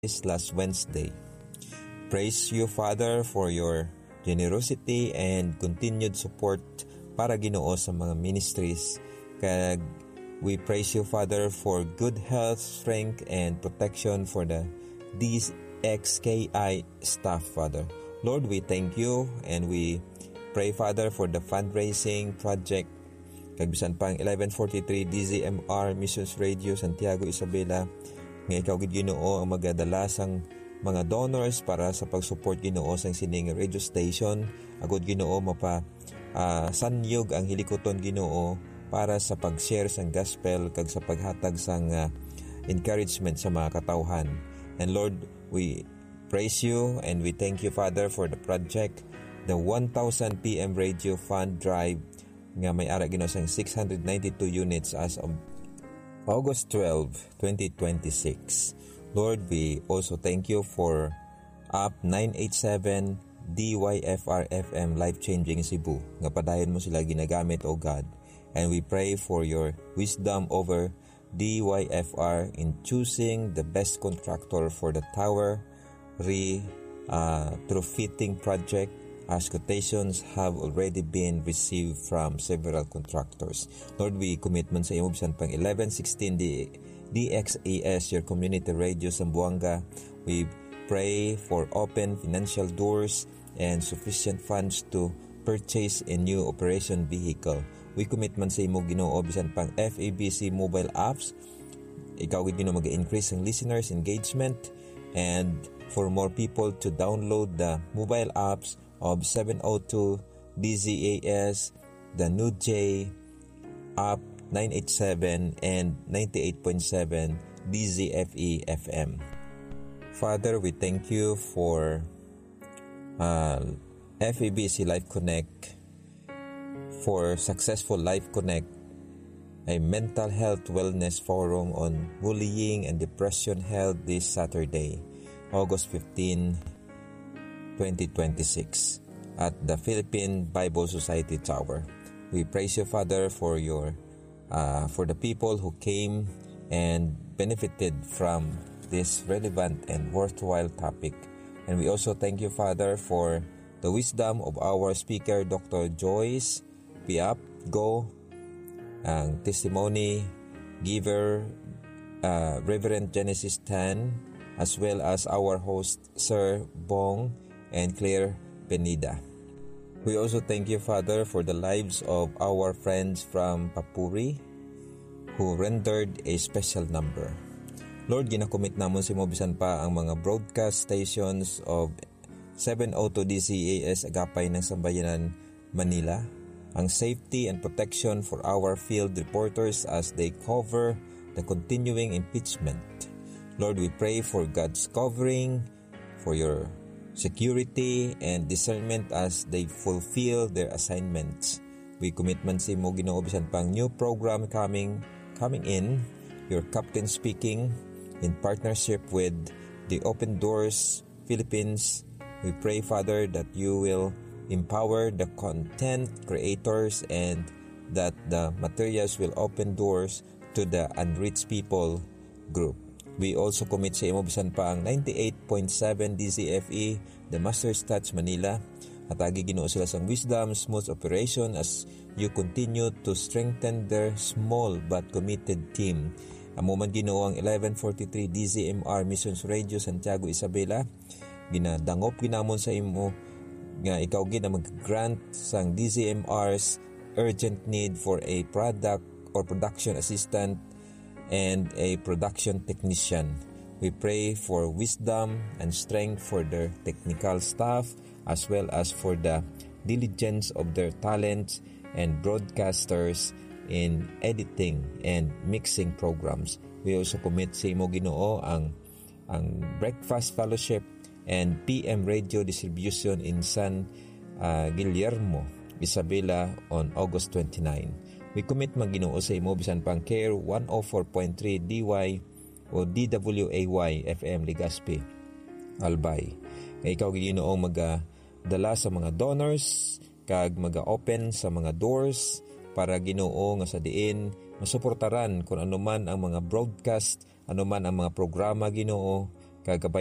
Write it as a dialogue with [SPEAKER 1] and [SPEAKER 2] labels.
[SPEAKER 1] this last Wednesday. Praise you, Father, for your generosity and continued support para Ginoo sa mga ministries. Kaya we praise you, Father, for good health, strength, and protection for the DXKI staff, Father. Lord, we thank you and we pray, Father, for the fundraising project kagbisan pang 1143 DZMR Missions Radio Santiago Isabela nga ikaw gid Ginoo ang magadala sang mga donors para sa pag-support Ginoo sang sining radio station. Agud Ginoo mapa sanyog ang hilikoton Ginoo para sa pag-share sang gospel kag sa paghatag sang encouragement sa mga katawhan. And Lord, we praise you and we thank you, Father, for the project, the 1000 PM Radio Fund Drive nga may ara Ginoo sang 692 units as of August 12, 2026. Lord, we also thank you for App 987 DYFR FM Life Changing Cebu nga padayon mo sila ginagamit, O God. And we pray for your wisdom over DYFR in choosing the best contractor for the tower retrofitting project, as quotations have already been received from several contractors. Lord, we commitment sa imo bisan pang 1116 DXAS, your community radio sa Buanga. We pray for open financial doors and sufficient funds to purchase a new operation vehicle. We commitment sa imo Ginoo bisan pang FEBC mobile apps. Ikaw gid Ginoo mag-increase ang listeners engagement and for more people to download the mobile apps of 702 DZAS, the New J app 987 and 98.7 DZFE FM. Father, we thank you for FEBC Life Connect, for Successful Life Connect, a mental health wellness forum on bullying and depression held this Saturday, August 15, 2026 at the Philippine Bible Society Tower. We praise you, Father, for the people who came and benefited from this relevant and worthwhile topic. And we also thank you, Father, for the wisdom of our speaker, Dr. Joyce Piap Go, ang testimony giver, Reverend Genesis Tan, as well as our host, Sir Bong and Claire Penida. We also thank you, Father, for the lives of our friends from Papuri who rendered a special number. Lord, ginakomit namon si mo bisan pa ang mga broadcast stations of 702 DCAS Agapay ng Sambayanan, Manila, ang safety and protection for our field reporters as they cover the continuing impeachment. Lord, we pray for God's covering, for your security and discernment as they fulfill their assignments. We commitment si mo Ginoo bisan pang new program coming in, your captain speaking in partnership with the Open Doors Philippines. We pray, Father, that you will empower the content creators and that the materials will open doors to the unreached people group. We also commit sa imo bisan pa ang 98.7 DCFE, the Master Stats Manila, at agi Ginoo sila sang wisdom, smooth operation as you continue to strengthen their small but committed team. Amo man Ginoo ang 1143 DZMR Missions Radio Santiago Isabela, ginadangop ginamon sa imo nga ikaw gid na mag-grant sang DZMR's urgent need for a product or production assistant and a production technician. We pray for wisdom and strength for their technical staff as well as for the diligence of their talents and broadcasters in editing and mixing programs. We also commit sa imo Ginoo ang Breakfast Fellowship and PM Radio distribution in San Guillermo, Isabela on August 29. We commit Ginoo sa imo bisan pang Care 104.3 DY o DWAY FM Legazpi, Albay. Ikaw Ginoo magadala sa mga donors kag maga-open sa mga doors para Ginoo nga sa diin masuportaran kung anuman ang mga broadcast, anuman ang mga programa Ginoo Gagabay